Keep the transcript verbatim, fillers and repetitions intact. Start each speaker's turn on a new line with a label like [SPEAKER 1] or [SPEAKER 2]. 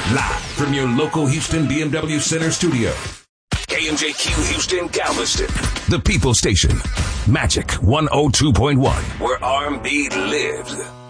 [SPEAKER 1] Live from your local Houston B M W Center studio. K M J Q Houston Galveston. The People Station. Magic one oh two point one, where R and B lives.